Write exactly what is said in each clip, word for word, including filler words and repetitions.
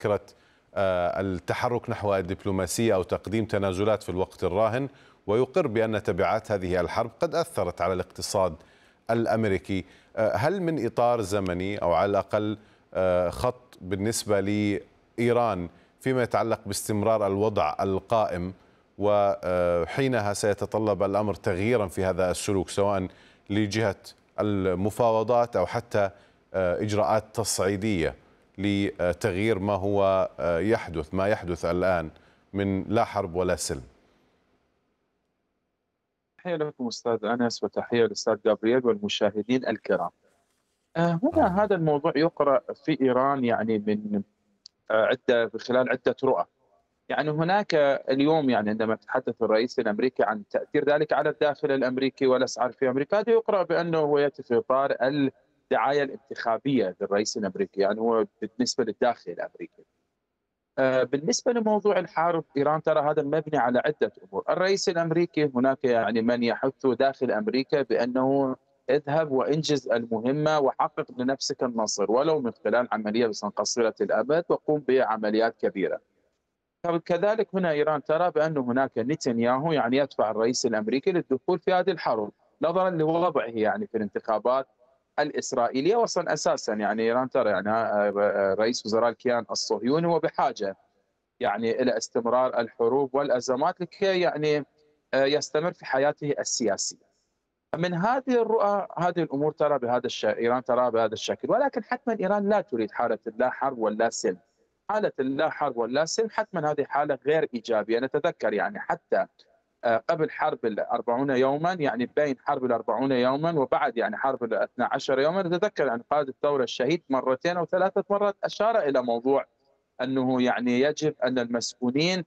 فكرة التحرك نحو الدبلوماسية أو تقديم تنازلات في الوقت الراهن، ويقر بأن تبعات هذه الحرب قد أثرت على الاقتصاد الأمريكي. هل من إطار زمني أو على الأقل خط بالنسبة لإيران فيما يتعلق باستمرار الوضع القائم، وحينها سيتطلب الأمر تغييرا في هذا السلوك سواء لجهة المفاوضات أو حتى إجراءات تصعيدية لتغيير ما هو يحدث ما يحدث الآن من لا حرب ولا سلم؟ تحية لكم أستاذ أنس، وتحية للأستاذ جابرييل والمشاهدين الكرام. هنا هذا الموضوع يقرأ في إيران يعني من عدة في خلال عدة رؤى. يعني هناك اليوم يعني عندما يتحدث الرئيس الأمريكي عن تأثير ذلك على الداخل الأمريكي والأسعار في أمريكا، هذا يقرأ بأنه هو يأتي في إطار الدعاية الانتخابية للرئيس الأمريكي، يعني هو بالنسبة للداخل الأمريكي. بالنسبة لموضوع الحرب، إيران ترى هذا مبني على عدة أمور. الرئيس الأمريكي هناك يعني من يحث داخل أمريكا بأنه اذهب وانجز المهمة وحقق لنفسك النصر ولو من خلال عملية بس قصيرة الأمد، وقوم بعمليات كبيرة. كذلك هنا إيران ترى بأن هناك نتنياهو يعني يدفع الرئيس الأمريكي للدخول في هذه الحرب نظرا لوضعه يعني في الانتخابات الإسرائيلية. وصلا أساسا يعني إيران ترى يعني رئيس وزراء الكيان الصهيوني هو بحاجة يعني إلى استمرار الحروب والأزمات لكي يعني يستمر في حياته السياسية. من هذه الرؤى هذه الأمور ترى بهذا الشكل، إيران ترى بهذا الشكل، ولكن حتما إيران لا تريد حالة لا حرب ولا سلم. حالة لا حرب ولا سلم حتما هذه حالة غير إيجابية. نتذكر يعني حتى قبل حرب الأربعون يوما، يعني بين حرب الأربعون يوما وبعد يعني حرب الاثنى عشر يوما، نتذكر يعني قائد الثورة الشهيد مرتين أو ثلاثة مرات أشار إلى موضوع أنه يعني يجب أن المسؤولين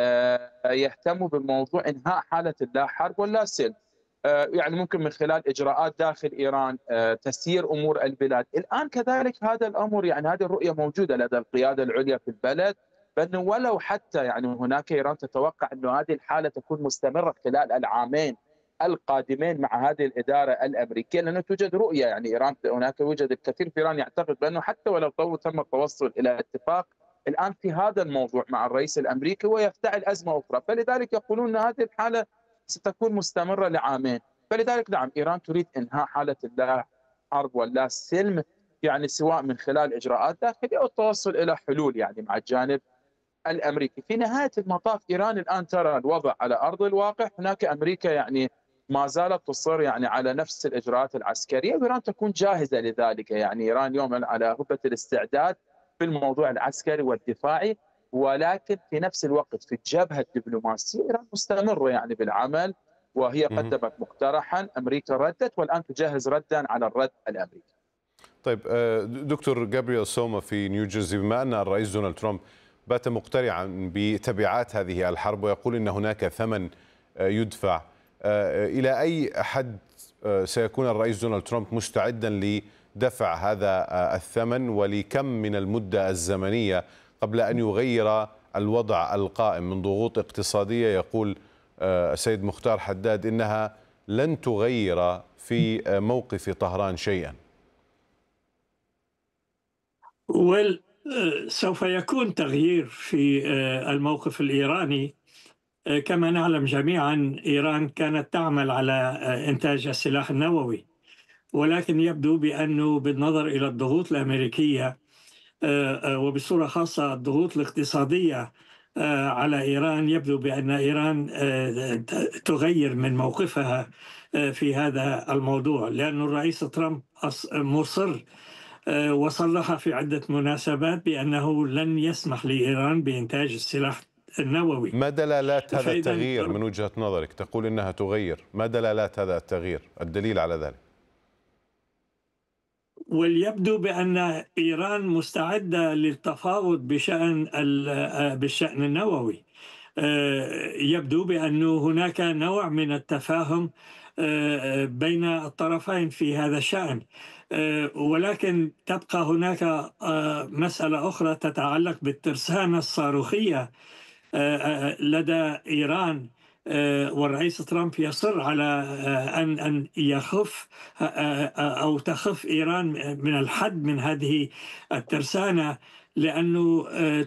يهتموا بموضوع إنهاء حالة لا حرب ولا سلم، يعني ممكن من خلال إجراءات داخل إيران تسيير أمور البلاد. الآن كذلك هذا الأمر يعني هذه الرؤية موجودة لدى القيادة العليا في البلد، بأنه ولو حتى يعني هناك إيران تتوقع أنه هذه الحالة تكون مستمرة خلال العامين القادمين مع هذه الإدارة الأمريكية، لأنه توجد رؤية يعني إيران هناك يوجد الكثير في إيران يعتقد بأنه حتى ولو تم التوصل إلى اتفاق الآن في هذا الموضوع مع الرئيس الأمريكي ويفتعل أزمة أخرى، فلذلك يقولون أن هذه الحالة ستكون مستمرة لعامين. فلذلك نعم إيران تريد إنهاء حالة لا حرب ولا سلم، يعني سواء من خلال إجراءات داخلية أو التوصل إلى حلول يعني مع الجانب الأمريكي. في نهاية المطاف إيران الآن ترى الوضع على أرض الواقع، هناك أمريكا يعني ما زالت تصر يعني على نفس الإجراءات العسكرية، وإيران تكون جاهزة لذلك. يعني إيران اليوم على هبة الاستعداد في الموضوع العسكري والدفاعي، ولكن في نفس الوقت في الجبهة الدبلوماسية إيران مستمرة يعني بالعمل، وهي قدمت مقترحا، أمريكا ردت، والآن تجهز ردا على الرد الأمريكي. طيب دكتور جابرييل سوما في نيوجيرسي، بما أن الرئيس دونالد ترامب بات مقترعا بتبعات هذه الحرب ويقول إن هناك ثمن يدفع، إلى أي حد سيكون الرئيس دونالد ترامب مستعدا لدفع هذا الثمن، ولكم من المدة الزمنية قبل أن يغير الوضع القائم من ضغوط اقتصادية يقول السيد مختار حداد إنها لن تغير في موقف طهران شيئا؟ سوف يكون تغيير في الموقف الإيراني. كما نعلم جميعا إيران كانت تعمل على إنتاج السلاح النووي، ولكن يبدو بأنه بالنظر إلى الضغوط الأمريكية وبصورة خاصة الضغوط الاقتصادية على إيران، يبدو بأن إيران تغير من موقفها في هذا الموضوع، لأن الرئيس ترامب مصر وصرح في عدة مناسبات بأنه لن يسمح لإيران بإنتاج السلاح النووي. ما دلالات هذا التغيير من وجهة نظرك؟ تقول إنها تغير، ما دلالات هذا التغيير؟ الدليل على ذلك؟ واليبدو بأن إيران مستعدة للتفاوض بشأن بالشأن النووي. يبدو بأنه هناك نوع من التفاهم بين الطرفين في هذا الشأن، ولكن تبقى هناك مسألة أخرى تتعلق بالترسانة الصاروخية لدى إيران، والرئيس ترامب يصر على أن أن يخف أو تخف إيران من الحد من هذه الترسانة، لأنه